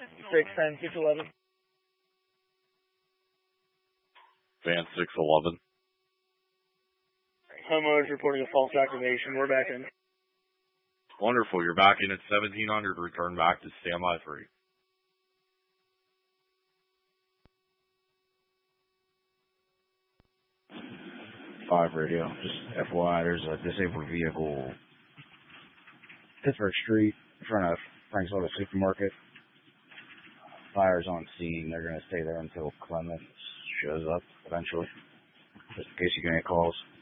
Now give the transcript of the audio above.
610, 611. Van 611. Homeowners reporting a false activation. We're back in. Wonderful. You're back in at 1700. Return back to standby 3. 5 radio. Just FYI, there's a disabled vehicle, Pittsburgh Street, in front of Frank's Auto Supermarket. Fire's on scene. They're going to stay there until Clements shows up eventually, just in case you get any calls.